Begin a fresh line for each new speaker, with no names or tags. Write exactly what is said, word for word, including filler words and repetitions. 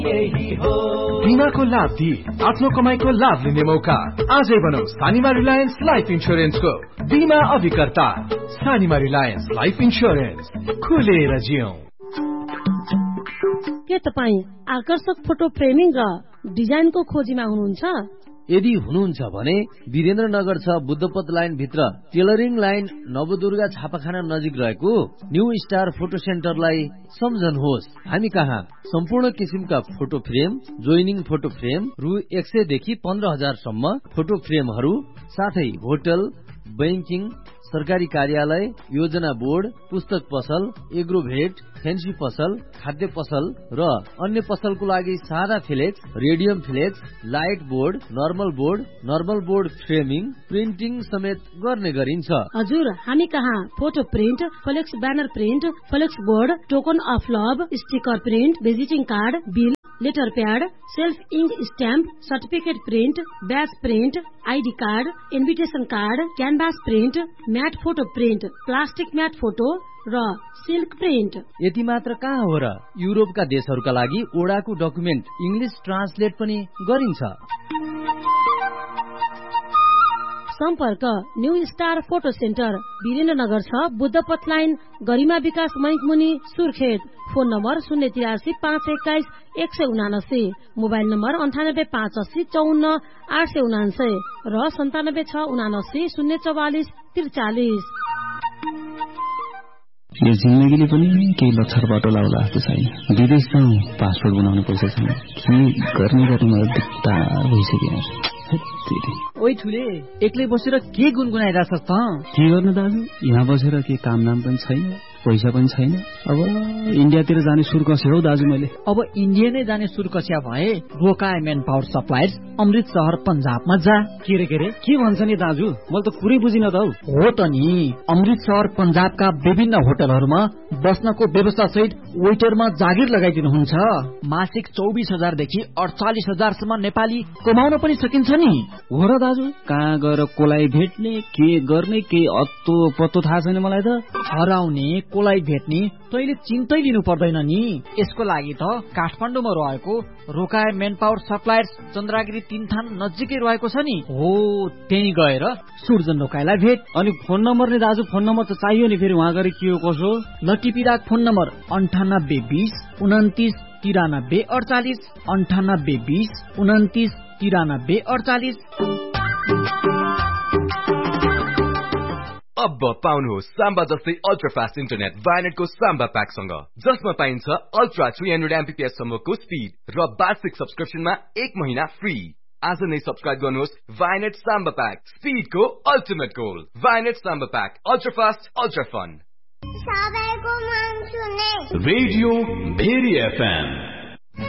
बिमाको लाभ दिई आफ्नो कमाईको लाभ लिने मौका। आजै बनाऊ सानिमा रिलायन्स लाइफ इन्स्योरेन्सको बिमा अभिकर्ता। सानिमा रिलायन्स लाइफ इन्स्योरेन्स, खुलेर जियौं।
के तपाईँ आकर्षक फोटो फ्रेमिङ र डिजाइनको खोजीमा हुनुहुन्छ?
यदि हुनुहुन्छ भने वीरेन्द्रनगर छ बुद्धपथ लाइन भित्र टेलरिङ लाइन नवदुर्गा छापाखाना नजिक रहेको न्यू स्टार फोटो सेन्टरलाई सम्झनुहोस्। हामी कहाँ सम्पूर्ण किसिमका photo frame, joining photo frame रु एक सय देखि पन्ध्र हजार सम्म फोटो फ्रेमहरू, साथै होटल, बैंकिङ, सरकारी कार्यालय, योजना बोर्ड, पुस्तक पसल, एग्रोभेट, फेन्सी पसल, खाद्य पसल र अन्य पसलको लागि सादा flex, radium flex, light board, normal board, normal board framing, printing समेत गर्ने गरिन्छ।
हजुर, हामी कहाँ photo print, flex banner print, flex board, token of love, sticker print, visiting card, bill, letter pad, self ink stamp, certificate print, ब्याज print, ID card, invitation card, canvas print, mat photo print, plastic mat photo र silk print.
यति मात्र कहाँ हो र, युरोपका देशहरूका लागि ओडाको document English translate पनि गरिन्छ।
सम्पर्क new star photo centre, Birendranagar छ बुद्धपथ लाइन, गरिमा विकास बैङ्क मुनि, सुर्खेत। फोन नम्बर शून्य तिरासी पाँच एक्काइस एक सय उनासी, मोबाइल नम्बर अन्ठानब्बे पाँच अस्सी चौन्न आठ सय उनान्सय र सन्तानब्बे छ उनासी शून्य चौवालिस त्रिचालिस।
यो जिन्दगीले पनि केही लक्षर बाटो लाउला जस्तो छैन। विदेश जाउँ, पासपोर्ट बनाउनु पैसा छैन, के गर्ने गर्ने मलाई दिक्कत भइसक्यो।
ओइ ठुले, एक्लै बसेर के गुनगुनाइरहेछ त?
के गर्नु दाजु, यहाँ बसेर के काम नाम पनि छैन, पैसा पनि छैन। अब इन्डियातिर जाने सुर कस्यो हौ दाजु मैले।
अब इन्डिया नै जाने सुर कस्या भए रोका मेन पावर सप्लायर्स अमृत शहर पन्जाबमा जा।
के रे के रे के भन्छ नि दाजु, मैले त कुरै बुझिन त हौ।
हो त नि, अमृत शहर पन्जाबका विभिन्न होटलहरूमा बस्नको व्यवस्था सहित वेटरमा जागिर लगाइदिनुहुन्छ। मासिक चौबिस हजार देखि अडचालिस हजारसम्म नेपाली कमाउन पनि सकिन्छ नि।
हो र दाजु, कहाँ गएर कोलाई भेट्ने, के गर्ने, के अत्तो पत्तो थाहा छैन मलाई त।
हराउने कोलाई भेट्ने तैले चिन्तै लिनु पर्दैन नि। यसको लागि त काठमाडौँमा रहेको रोकाए मेन पावर सप्लायर्स चन्द्रागिरी तीन थान नजिकै रहेको छ नि। हो, त्यही गएर सूर्जन रोकाइलाई भेट।
अनि फोन नम्बर नि दाजु, फोन नम्बर त चाहियो नि, फेरि उहाँ गएर के हो कसो।
लटिपिराक फोन नम्बर अन्ठानब्बे बिस उन्तिस तिरानब्बे अडचालिस, अन्ठानब्बे बिस उन्तिस तिरानब्बे अडचालिस।
अब पाउनुहोस् साम्बा जस्तै अल्ट्रा फास्ट इन्टरनेट भाइनेटको साम्बा प्याकसँग, जसमा पाइन्छ अल्ट्रा थ्री हन्ड्रेड एमबीपीएस सम्मको स्पिड र वार्षिक सब्सक्रिप्सनमा एक महिना फ्री। आज नै सब्सक्राइब गर्नुहोस् Vianet Samba pack, स्पिडको ultimate goal. Vianet Samba pack, ultra fast, ultra fun.
सबैको मन सुने
रेडियो भेरी एफएम।